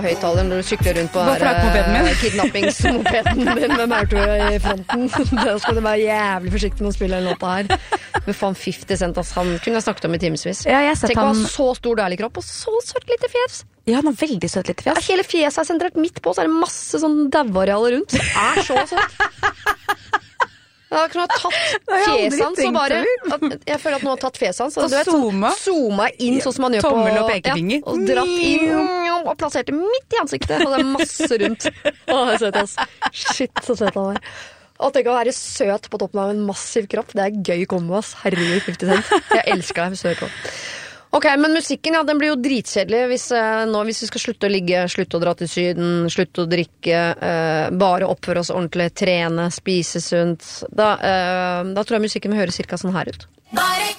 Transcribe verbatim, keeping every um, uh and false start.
Høyttaler når du sykler rundt på her, kidnappingsmopeden din med Maurtue i fronten. Da skal du være jævlig forsiktig med å spille en låta her. Men faen, fifty Cent, ass, han kunne jeg snakket om i timesvis. Ja, jeg har sett Tenk å han... ha så stor deilig kropp og så søtt lite fjes. Ja, han har veldig søtt lite fjes. Hele fjeset er sentrert midt på, så er det masse sånn dauarealer rundt. Det er så søtt. Jeg kunne ha tatt fjeset hans og bare at, jeg føler at nå har tatt fjeset hans og, og du vet, zooma sånn, zooma inn sånn som man gjør tommel på og pekefinger ja, og dratt inn og plassert det midt i ansiktet og det er masse rundt. Åh, jeg søt, ass. Shit, så søt han er. Og tenk å være søt på toppen av en massiv kropp. Det er gøy kombo, ass. Herregud, fifty Cent. Jeg elsker deg, hvis du hører på. Ok, men musikken, ja, den blir jo dritkjedelig hvis, eh, nå, hvis vi skal slutte å ligge, slutte å dra til syden, slutte å drikke, eh, bare oppføre oss ordentlig, trene, spise sunt. Da, eh, da tror jeg musikken vil høre cirka sånn her ut. Bare